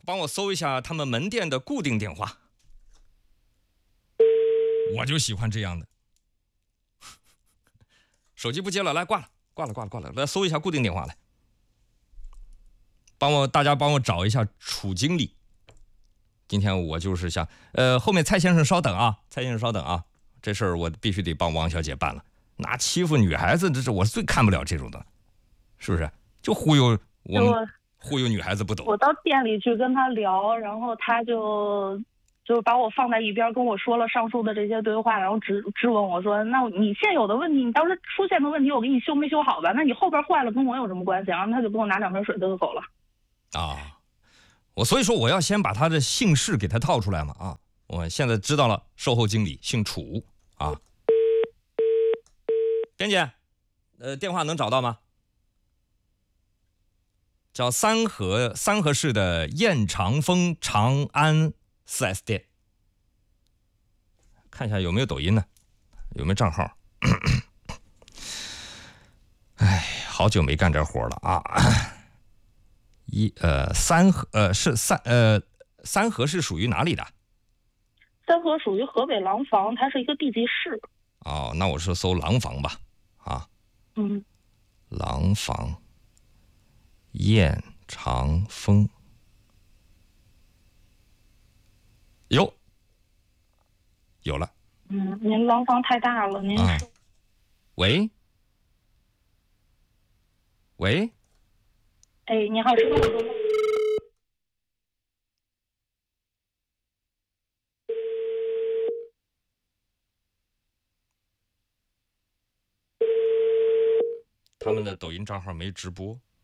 帮我搜一下他们门店的固定电话。我就喜欢这样的。手机不接了，来挂了，来搜一下固定电话来。大家帮我找一下楚经理。今天我就是想，后面蔡先生稍等啊，这事儿我必须得帮王小姐办了。拿欺负女孩子，这是我最看不了这种的，是不是？就忽悠女孩子不懂。 我到店里去跟他聊，然后他就把我放在一边，跟我说了上述的这些对话，然后质问我说：“那你现有的问题，你当时出现的问题，我给你修没修好吧？那你后边坏了跟我有什么关系？”然后他就给我拿2瓶水就走了。 啊，所以说我要先把他的姓氏给他套出来嘛啊！我现在知道了，售后经理姓楚啊。编辑，电话能找到吗？叫三河市的燕长丰长安 4S 店，看一下有没有抖音呢，有没有账号？哎，好久没干这活了啊！三河是属于哪里的？ 三河属于河北廊坊，它是一个地级市。 哦，那我是搜廊坊吧，啊，廊坊燕长丰，有了。 您廊坊太大了，您是？ 喂， 哎，你好，是跟我说吗？ 他们的抖音账号没直播。